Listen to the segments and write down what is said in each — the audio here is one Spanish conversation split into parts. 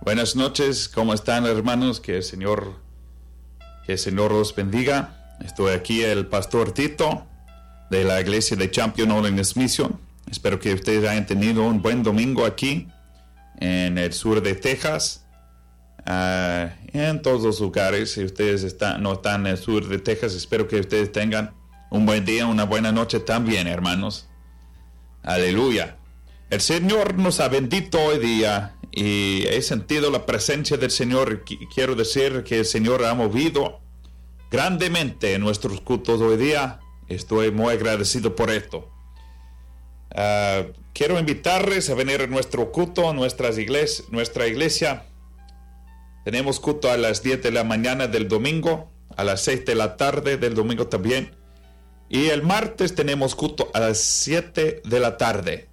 Buenas noches, ¿cómo están, hermanos? Que el Señor los bendiga. Estoy aquí, el pastor Tito, de la iglesia de Champion Holiness Mission. Espero que ustedes hayan tenido un buen domingo aquí, en el sur de Texas, en todos los lugares. Si ustedes no están en el sur de Texas, espero que ustedes tengan un buen día, una buena noche también, hermanos. Aleluya. El Señor nos ha bendito hoy día y he sentido la presencia del Señor. Quiero decir que el Señor ha movido grandemente en nuestros cultos hoy día. Estoy muy agradecido por esto. Quiero invitarles a venir a nuestro culto, nuestra iglesia. Tenemos culto a las 10 de la mañana del domingo, a las 6 de la tarde del domingo también. Y el martes tenemos culto a las 7 de la tarde.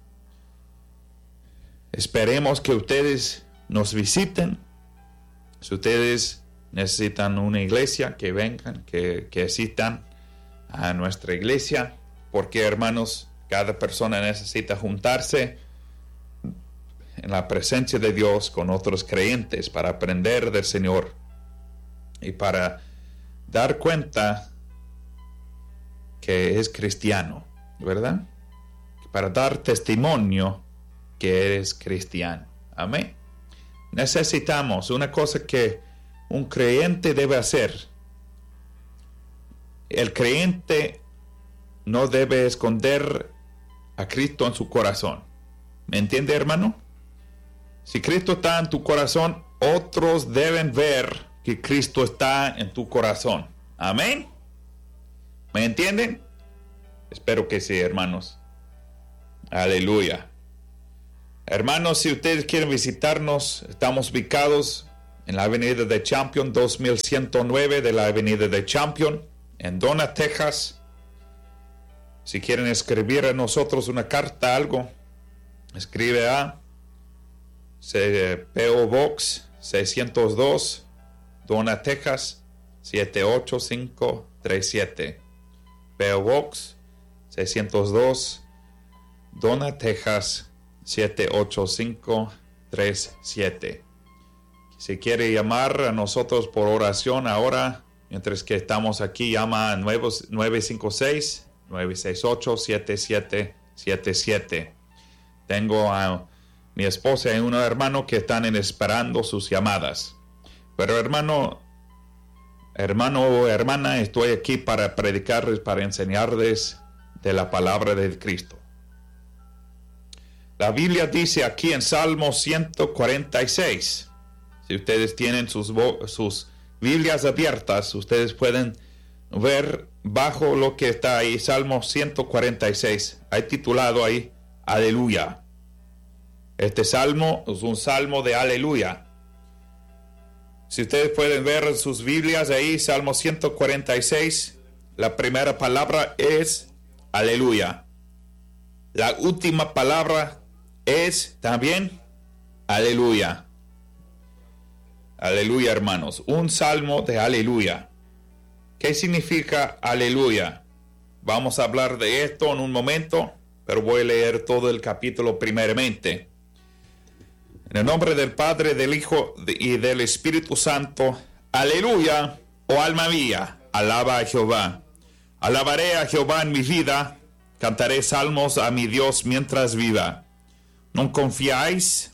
Esperemos que ustedes nos visiten. Si ustedes necesitan una iglesia, que vengan, que asistan a nuestra iglesia. Porque, hermanos, cada persona necesita juntarse en la presencia de Dios con otros creyentes para aprender del Señor y para dar cuenta que es cristiano, ¿verdad? Para dar testimonio que eres cristiano. Amén. Necesitamos una cosa que un creyente debe hacer. El creyente no debe esconder a Cristo en su corazón. ¿Me entiende, hermano? Si Cristo está en tu corazón, otros deben ver que Cristo está en tu corazón. Amén. ¿Me entienden? Espero que sí, hermanos. Aleluya. Hermanos, si ustedes quieren visitarnos, estamos ubicados en la avenida de Champion, 2109 de la avenida de Champion, en Donna, Texas. Si quieren escribir a nosotros una carta, algo, escribe a P.O. Box 602, Donna, Texas, 78537. P.O. Box 602, Donna, Texas, 78537. Si quiere llamar a nosotros por oración ahora, mientras que estamos aquí, llama a 956-968-7777. Tengo a mi esposa y un hermano que están esperando sus llamadas. Pero hermano o hermana, estoy aquí para predicarles, para enseñarles de la palabra de Cristo. La Biblia dice aquí en Salmo 146, si ustedes tienen sus Biblias abiertas, ustedes pueden ver bajo lo que está ahí, Salmo 146, hay titulado ahí, Aleluya. Este salmo es un salmo de aleluya. Si ustedes pueden ver sus Biblias ahí, Salmo 146, la primera palabra es aleluya. La última palabra es también aleluya. Aleluya, hermanos. Un salmo de aleluya. ¿Qué significa aleluya? Vamos a hablar de esto en un momento, pero voy a leer todo el capítulo primeramente. En el nombre del Padre, del Hijo y del Espíritu Santo. Aleluya, oh alma mía, alaba a Jehová. Alabaré a Jehová en mi vida. Cantaré salmos a mi Dios mientras viva. No confiáis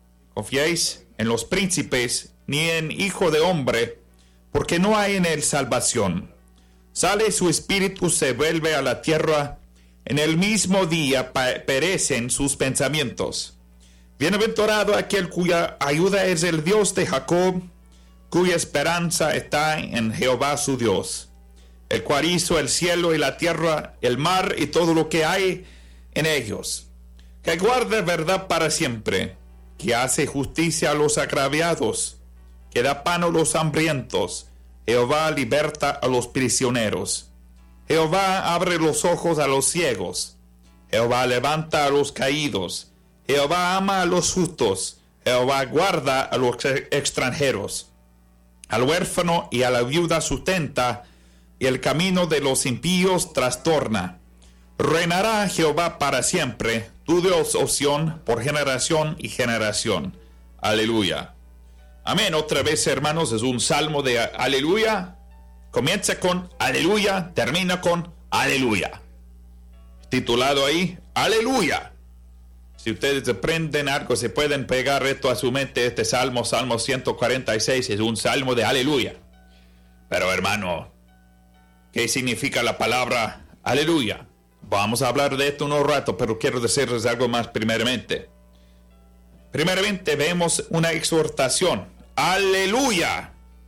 en los príncipes, ni en hijo de hombre, porque no hay en él salvación. Sale su espíritu, se vuelve a la tierra, en el mismo día perecen sus pensamientos. Bienaventurado aquel cuya ayuda es el Dios de Jacob, cuya esperanza está en Jehová su Dios, el cual hizo el cielo y la tierra, el mar y todo lo que hay en ellos, que guarda verdad para siempre, que hace justicia a los agraviados, que da pan a los hambrientos. Jehová liberta a los prisioneros. Jehová abre los ojos a los ciegos. Jehová levanta a los caídos. Jehová ama a los justos. Jehová guarda a los extranjeros. Al huérfano y a la viuda sustenta, y el camino de los impíos trastorna. Reinará Jehová para siempre, tu Dios, oh Sión, por generación y generación. Aleluya. Amén. Otra vez, hermanos, es un salmo de aleluya. Comienza con aleluya, termina con aleluya. Titulado ahí, aleluya. Si ustedes aprenden algo, se pueden pegar esto a su mente. Este salmo, Salmo 146, es un salmo de aleluya. Pero hermano, ¿qué significa la palabra aleluya? Vamos a hablar de esto en un rato, pero quiero decirles algo más primeramente. Primeramente vemos una exhortación. Aleluya.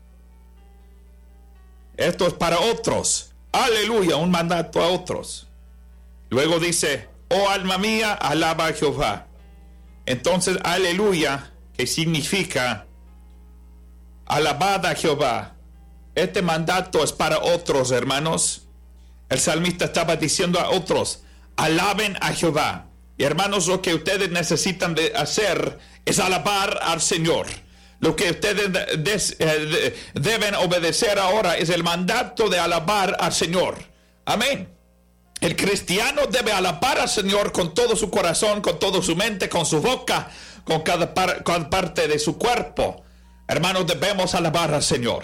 Esto es para otros. Aleluya, un mandato a otros. Luego dice, oh alma mía, alaba a Jehová. Entonces, aleluya, que significa alabad a Jehová. Este mandato es para otros, hermanos. El salmista estaba diciendo a otros, alaben a Jehová. Y hermanos, lo que ustedes necesitan de hacer es alabar al Señor. Lo que ustedes deben obedecer ahora es el mandato de alabar al Señor. Amén. El cristiano debe alabar al Señor con todo su corazón, con toda su mente, con su boca, con cada parte de su cuerpo. Hermanos, debemos alabar al Señor.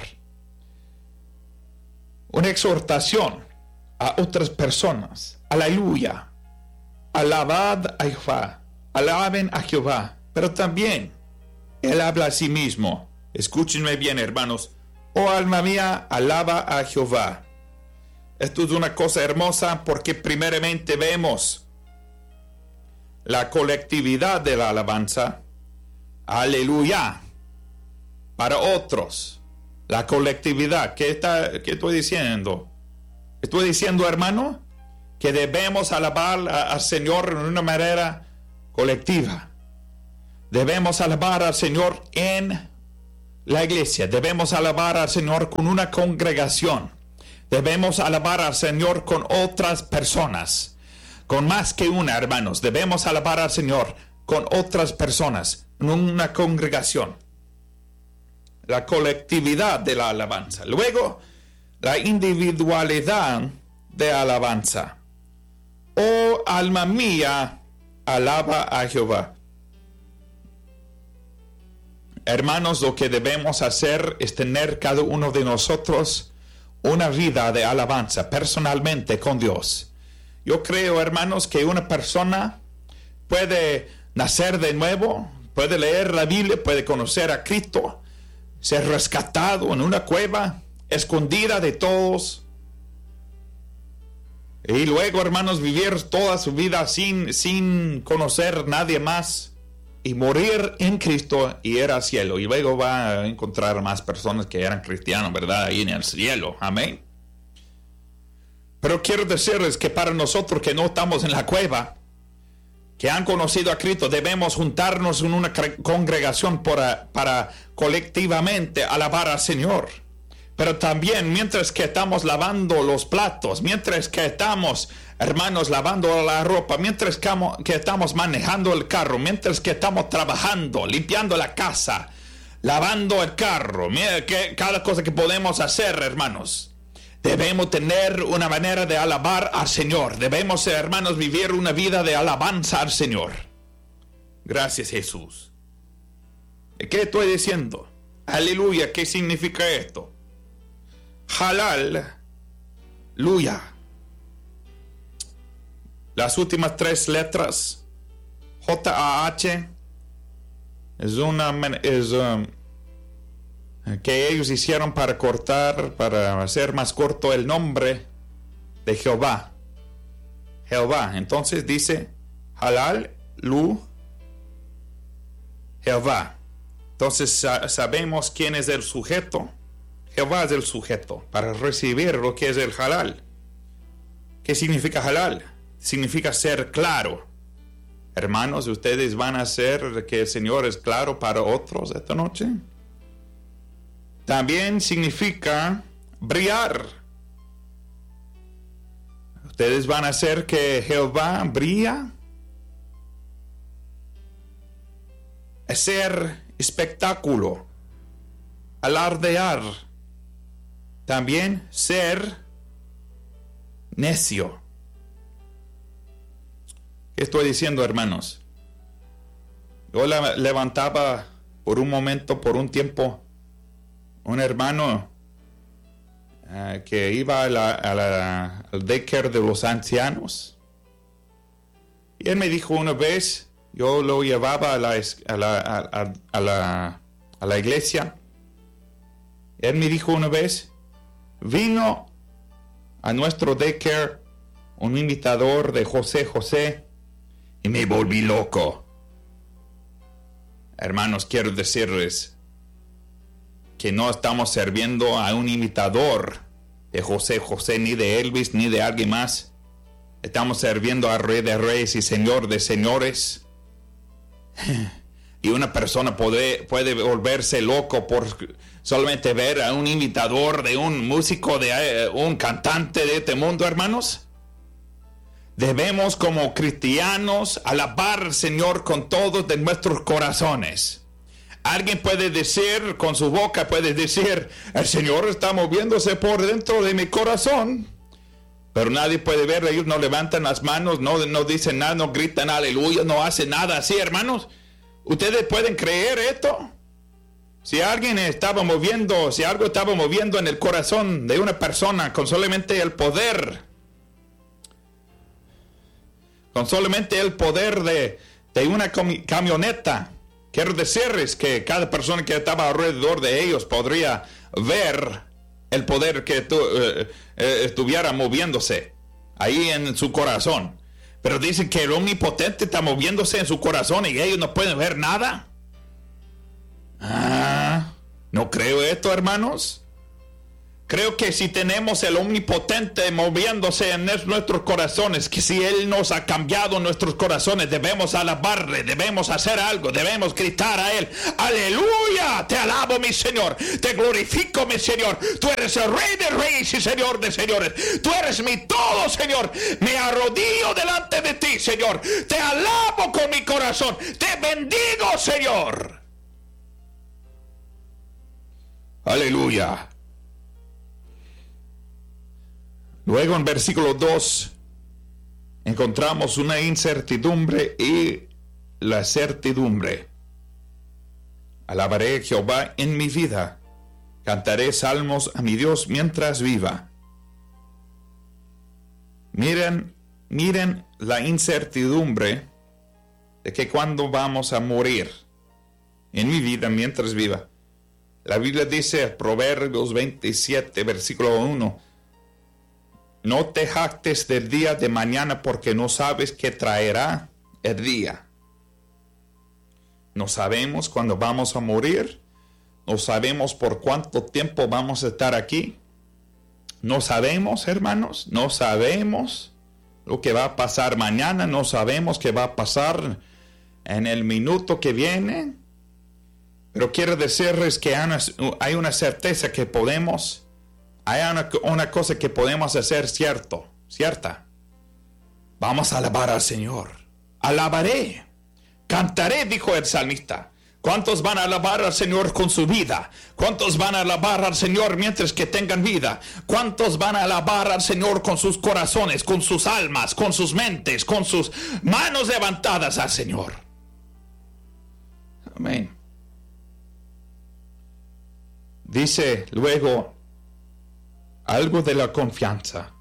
Una exhortación a otras personas. Aleluya. Alabad a Jehová. Alaben a Jehová. Pero también Él habla a sí mismo. Escúchenme bien, hermanos. Oh alma mía, alaba a Jehová. Esto es una cosa hermosa porque primeramente vemos la colectividad de la alabanza. Aleluya. Para otros. La colectividad. ¿Qué estoy diciendo? Estoy diciendo, hermano, que debemos alabar al Señor en una manera colectiva. Debemos alabar al Señor en la iglesia. Debemos alabar al Señor con una congregación. Debemos alabar al Señor con otras personas. Con más que una, hermanos. Debemos alabar al Señor con otras personas. En una congregación. La colectividad de la alabanza. Luego, la individualidad de alabanza. Oh alma mía, alaba a Jehová. Hermanos, lo que debemos hacer es tener cada uno de nosotros una vida de alabanza personalmente con Dios. Yo creo, hermanos, que una persona puede nacer de nuevo, puede leer la Biblia, puede conocer a Cristo, ser rescatado en una cueva, escondida de todos. Y luego, hermanos, vivir toda su vida sin conocer a nadie más. Y morir en Cristo y ir al cielo. Y luego va a encontrar más personas que eran cristianos, ¿verdad? Ahí en el cielo. Amén. Pero quiero decirles que para nosotros que no estamos en la cueva, que han conocido a Cristo, debemos juntarnos en una congregación para colectivamente alabar al Señor. Pero también mientras que estamos lavando los platos, mientras que estamos, hermanos, lavando la ropa, mientras que estamos manejando el carro, mientras que estamos trabajando, limpiando la casa, lavando el carro, mira que cada cosa que podemos hacer, hermanos, debemos tener una manera de alabar al Señor. Debemos, hermanos, vivir una vida de alabanza al Señor. Gracias, Jesús. ¿Qué estoy diciendo? Aleluya, ¿qué significa esto? Halal, luya. Las últimas tres letras, J-A-H, es que ellos hicieron para hacer más corto el nombre de Jehová. Jehová. Entonces dice Halal, Lu, Jehová. Entonces sabemos quién es el sujeto. Jehová es el sujeto para recibir lo que es el halal. ¿Qué significa halal? Significa ser claro. Hermanos, ¿ustedes van a hacer que el Señor es claro para otros esta noche? También significa brillar. ¿Ustedes van a hacer que Jehová brilla? Es ser espectáculo, alardear. También ser necio. ¿Qué estoy diciendo, hermanos? Yo levantaba por un momento, por un tiempo, un hermano que iba al daycare de los ancianos. Y él me dijo una vez, yo lo llevaba a la iglesia. Él me dijo una vez, vino a nuestro daycare un imitador de José José y me volví loco. Hermanos, quiero decirles que no estamos sirviendo a un imitador de José José, ni de Elvis, ni de alguien más. Estamos sirviendo al Rey de Reyes y Señor de Señores. Y una persona puede volverse loco por solamente ver a un imitador de un músico, de un cantante de este mundo, hermanos. Debemos como cristianos alabar al Señor con todos de nuestros corazones. Alguien puede decir, con su boca puede decir, el Señor está moviéndose por dentro de mi corazón. Pero nadie puede ver, ellos no levantan las manos, no dicen nada, no gritan aleluya, no hacen nada así, hermanos. ¿Ustedes pueden creer esto? Si algo estaba moviendo en el corazón de una persona con solamente el poder de una camioneta, quiero decirles que cada persona que estaba alrededor de ellos podría ver el poder que estuviera moviéndose ahí en su corazón. Pero dicen que el omnipotente está moviéndose en su corazón y ellos no pueden ver nada. No creo esto, hermanos. Creo que si tenemos el omnipotente moviéndose en nuestros corazones, que si Él nos ha cambiado nuestros corazones, debemos alabarle, debemos hacer algo, debemos gritar a Él, aleluya, te alabo mi Señor, te glorifico mi Señor, tú eres el Rey de Reyes y Señor de Señores, tú eres mi todo, Señor, me arrodillo delante de ti, Señor, te alabo con mi corazón, te bendigo, Señor. Aleluya. Luego en versículo 2 encontramos una incertidumbre y la certidumbre. Alabaré a Jehová en mi vida, cantaré salmos a mi Dios mientras viva. Miren la incertidumbre de que cuando vamos a morir en mi vida mientras viva. La Biblia dice, Proverbios 27, versículo 1, no te jactes del día de mañana porque no sabes qué traerá el día. No sabemos cuándo vamos a morir. No sabemos por cuánto tiempo vamos a estar aquí. No sabemos, hermanos. No sabemos lo que va a pasar mañana. No sabemos qué va a pasar en el minuto que viene. Pero quiero decirles que hay una certeza que podemos. Hay una cosa que podemos hacer cierta. Vamos a alabar al Señor. Alabaré, cantaré, dijo el salmista. ¿Cuántos van a alabar al Señor con su vida? ¿Cuántos van a alabar al Señor mientras que tengan vida? ¿Cuántos van a alabar al Señor con sus corazones, con sus almas, con sus mentes, con sus manos levantadas al Señor? Amén. Dice luego algo de la confianza.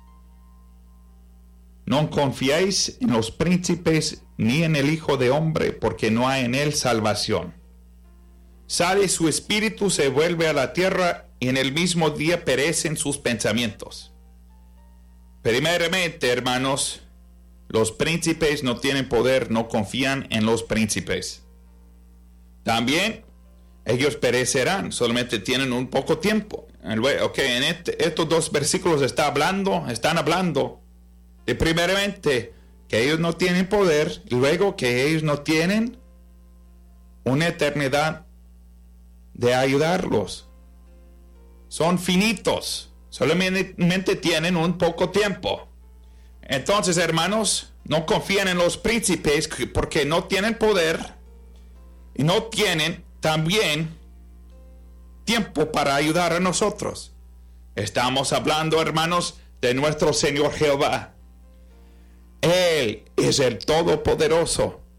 No confiéis en los príncipes ni en el Hijo de Hombre, porque no hay en él salvación. Sale su espíritu, se vuelve a la tierra, y en el mismo día perecen sus pensamientos. Primeramente, hermanos, los príncipes no tienen poder, no confían en los príncipes. También ellos perecerán, solamente tienen un poco tiempo. En estos dos versículos están hablando de primeramente que ellos no tienen poder, y luego que ellos no tienen una eternidad de ayudarlos. Son finitos, solamente tienen un poco tiempo. Entonces, hermanos, no confían en los príncipes porque no tienen poder y no tienen también tiempo para ayudar a nosotros. Estamos hablando, hermanos, de nuestro Señor Jehová. Él es el Todopoderoso.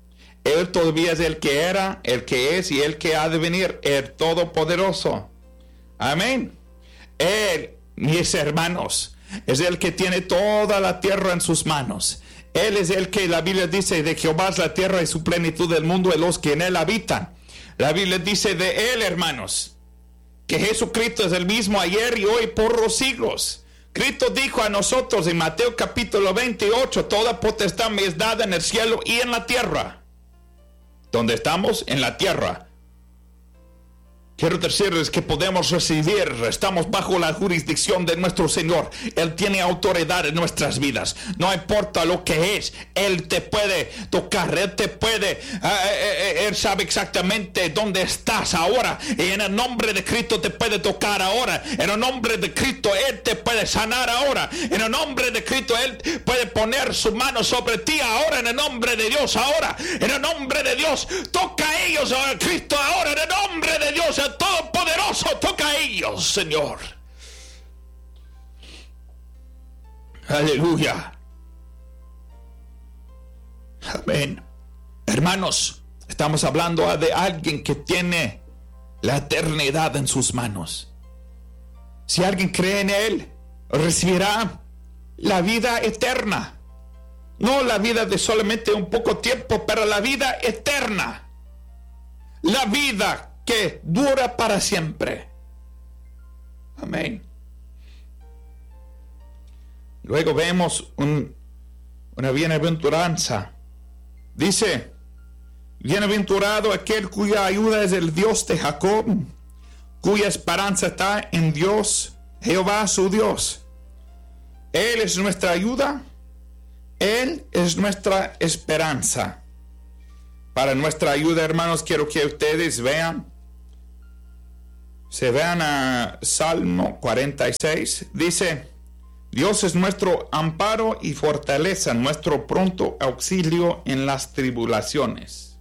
Él todavía es el que era, el que es y el que ha de venir, el Todopoderoso. Amén. Él, mis hermanos, es el que tiene toda la tierra en sus manos. Él es el que la Biblia dice de Jehová es la tierra y su plenitud del mundo y los que en él habitan. La Biblia dice de él, hermanos, que Jesucristo es el mismo ayer y hoy por los siglos. Cristo dijo a nosotros en Mateo capítulo 28, toda potestad me es dada en el cielo y en la tierra. ¿Dónde estamos? En la tierra. Quiero decirles que podemos recibir, estamos bajo la jurisdicción de nuestro Señor. Él tiene autoridad en nuestras vidas. No importa lo que es, Él te puede tocar, Él te puede, Él sabe exactamente dónde estás ahora. Y en el nombre de Cristo te puede tocar ahora. En el nombre de Cristo Él te puede sanar ahora. En el nombre de Cristo Él puede poner su mano sobre ti ahora. En el nombre de Dios ahora. En el nombre de Dios, toca a ellos, Cristo ahora. En el nombre de Dios, el Todopoderoso, toca a ellos, Señor. Aleluya. Amén. Hermanos, estamos hablando de alguien que tiene la eternidad en sus manos. Si alguien cree en Él, recibirá la vida eterna. No la vida de solamente un poco tiempo, pero la vida eterna. La vida que dura para siempre. Amén. Luego vemos una bienaventuranza. Dice, bienaventurado aquel cuya ayuda es el Dios de Jacob, cuya esperanza está en Dios, Jehová su Dios. Él es nuestra ayuda, Él es nuestra esperanza. Para nuestra ayuda, hermanos, quiero que ustedes se vean a Salmo 46. Dice, Dios es nuestro amparo y fortaleza, nuestro pronto auxilio en las tribulaciones.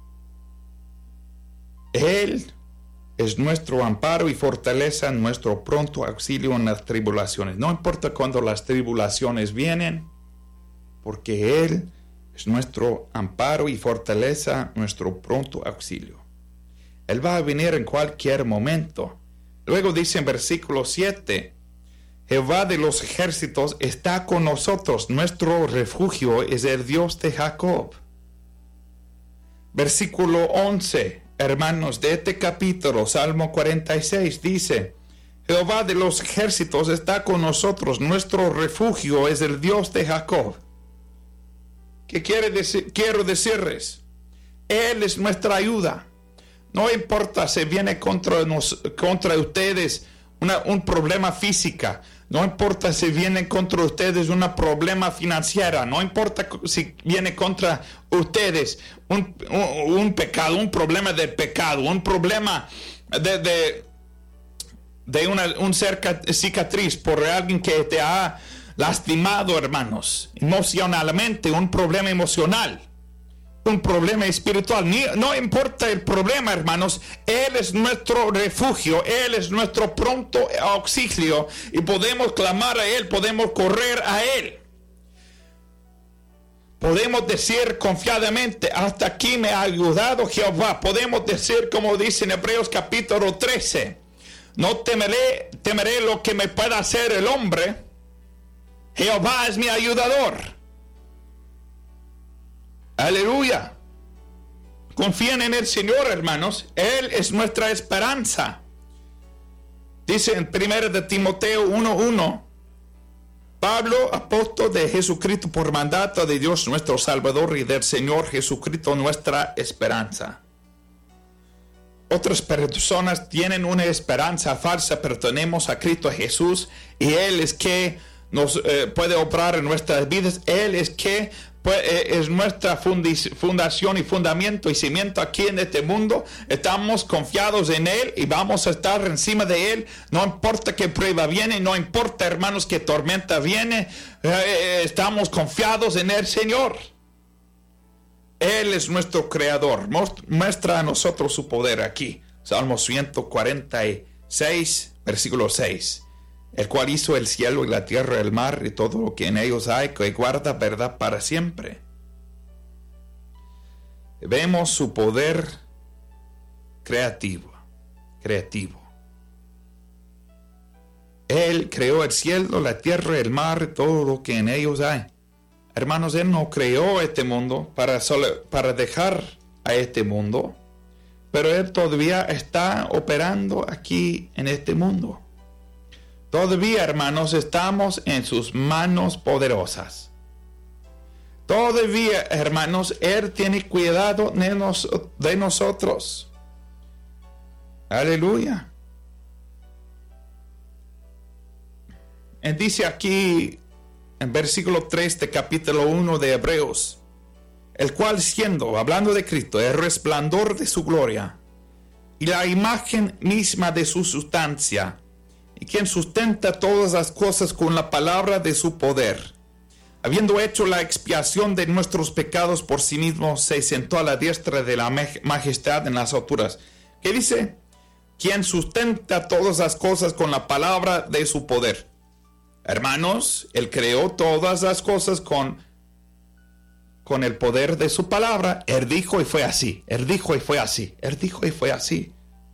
Él es nuestro amparo y fortaleza, nuestro pronto auxilio en las tribulaciones. No importa cuándo las tribulaciones vienen, porque Él es nuestro amparo y fortaleza, nuestro pronto auxilio. Él va a venir en cualquier momento. Luego dice en versículo 7, Jehová de los ejércitos está con nosotros, nuestro refugio es el Dios de Jacob. Versículo 11, hermanos, de este capítulo, Salmo 46, dice, Jehová de los ejércitos está con nosotros, nuestro refugio es el Dios de Jacob. ¿Qué quiere decir? Quiero decirles, Él es nuestra ayuda. No importa si viene contra ustedes un problema física, no importa si viene contra ustedes un problema financiero, no importa si viene contra ustedes un pecado, un problema de pecado, un problema de una cicatriz por alguien que te ha lastimado, hermanos, emocionalmente, un problema emocional, un problema espiritual. No importa el problema, hermanos, Él es nuestro refugio, Él es nuestro pronto auxilio y podemos clamar a Él, podemos correr a Él. Podemos decir confiadamente, hasta aquí me ha ayudado Jehová. Podemos decir como dice en Hebreos capítulo 13, no temeré lo que me pueda hacer el hombre. Jehová es mi ayudador. Aleluya. Confíen en el Señor, hermanos. Él es nuestra esperanza. Dice en 1 de Timoteo 1:1, Pablo, apóstol de Jesucristo por mandato de Dios nuestro Salvador y del Señor Jesucristo nuestra esperanza. Otras personas tienen una esperanza falsa, pero tenemos a Cristo Jesús y Él es que nos puede obrar en nuestras vidas. Él es que es nuestra fundación y fundamento y cimiento aquí en este mundo. Estamos confiados en Él y vamos a estar encima de Él. No importa qué prueba viene, no importa, hermanos, qué tormenta viene, estamos confiados en el Señor. Él es nuestro creador. Muestra a nosotros su poder aquí. Salmo 146, versículo 6. El cual hizo el cielo y la tierra, el mar y todo lo que en ellos hay, que guarda verdad para siempre. Vemos su poder creativo. Él creó el cielo, la tierra, el mar, todo lo que en ellos hay. Hermanos, Él no creó este mundo para dejar a este mundo, pero Él todavía está operando aquí en este mundo. Todavía, hermanos, estamos en sus manos poderosas. Todavía, hermanos, Él tiene cuidado de nosotros. Aleluya. Él dice aquí en versículo 3 de capítulo 1 de Hebreos, el cual siendo, hablando de Cristo, el resplandor de su gloria y la imagen misma de su sustancia, y quien sustenta todas las cosas con la palabra de su poder, habiendo hecho la expiación de nuestros pecados por sí mismo, se sentó a la diestra de la majestad en las alturas. ¿Qué dice? Quien sustenta todas las cosas con la palabra de su poder. Hermanos, Él creó todas las cosas con el poder de su palabra. Él dijo y fue así. Él dijo y fue así. Él dijo y fue así.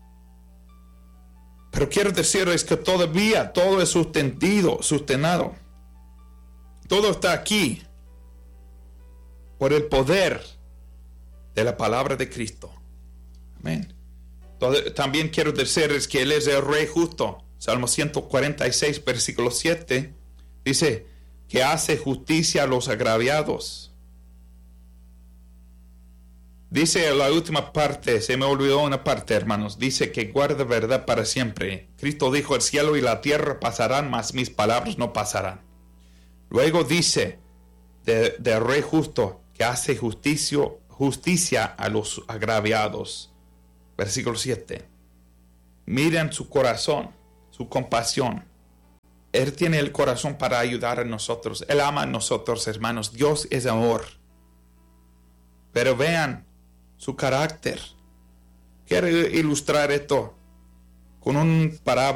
Pero quiero decirles que todavía todo es sustentado. Todo está aquí por el poder de la palabra de Cristo. Amén. También quiero decirles que Él es el Rey justo. Salmo 146, versículo 7, dice que hace justicia a los agraviados. Dice la última parte, se me olvidó una parte, hermanos, dice que guarda verdad para siempre. Cristo dijo, el cielo y la tierra pasarán, mas mis palabras no pasarán. Luego dice del Rey justo que hace justicia a los agraviados. Versículo 7. Miren su corazón, su compasión. Él tiene el corazón para ayudar a nosotros. Él ama a nosotros, hermanos. Dios es amor. Pero vean su carácter. Quiero ilustrar esto con un parábola.